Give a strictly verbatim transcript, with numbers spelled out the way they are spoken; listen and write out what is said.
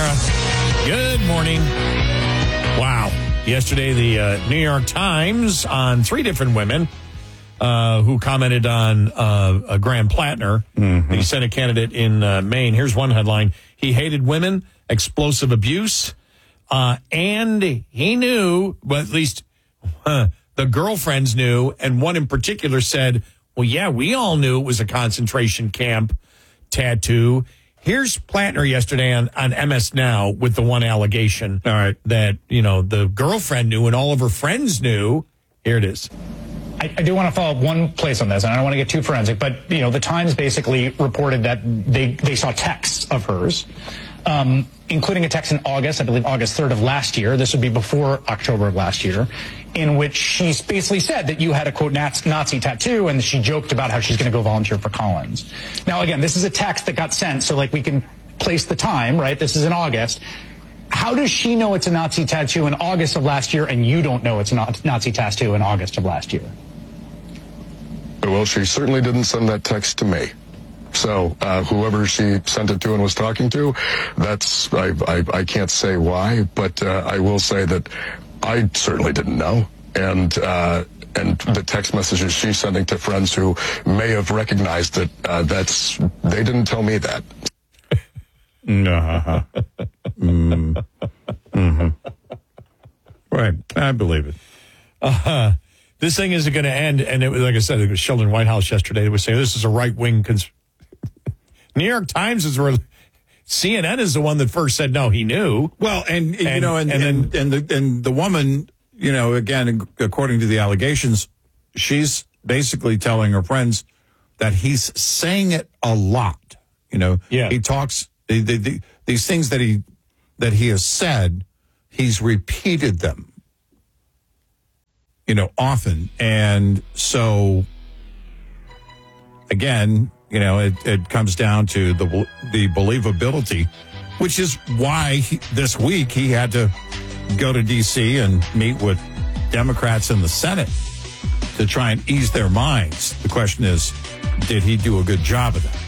Mara. Good morning. Wow. Yesterday, the uh, New York Times on three different women uh, who commented on uh, Graham Plattner, mm-hmm. the Senate candidate in uh, Maine. Here's one headline. He hated women, explosive abuse, uh, and he knew, well, at least uh, the girlfriends knew, and one in particular said, well, yeah, we all knew it was a concentration camp tattoo. Here's Plattner yesterday on, on M S Now with the one allegation all right. that, you know, the girlfriend knew and all of her friends knew. Here it is. I, I do want to follow up one place on this, and I don't want to get too forensic, but, you know, the Times basically reported that they, they saw texts of hers, um, including a text in August, I believe August third of last year. This would be before October of last year, in which she basically said that you had a, quote, Nazi tattoo, and she joked about how she's going to go volunteer for Collins. Now, again, this is a text that got sent, so, like, we can place the time, right? This is in August. How does she know it's a Nazi tattoo in August of last year, and you don't know it's a Nazi tattoo in August of last year? Well, she certainly didn't send that text to me. So uh, whoever she sent it to and was talking to, that's I, I, I can't say why, but uh, I will say that I certainly didn't know. And uh, and the text messages she's sending to friends who may have recognized it, uh, that's they didn't tell me that. Uh-huh. mm. Mm-hmm. Right. I believe it. Uh-huh. This thing isn't going to end. And it was, like I said, it was Sheldon Whitehouse yesterday. They were saying this is a right-wing cons- New York Times is where C N N is the one that first said, no, he knew. Well, and, and you know, and, and, and, then, and, the, and the woman, you know, again, according to the allegations, she's basically telling her friends that he's saying it a lot. You know, yeah. he talks, the, the, the, these things that he, that he has said, he's repeated them, you know, often. And so, again, you know, it, it comes down to the the believability, which is why he, this week he had to go to D C and meet with Democrats in the Senate to try and ease their minds. The question is, did he do a good job of that?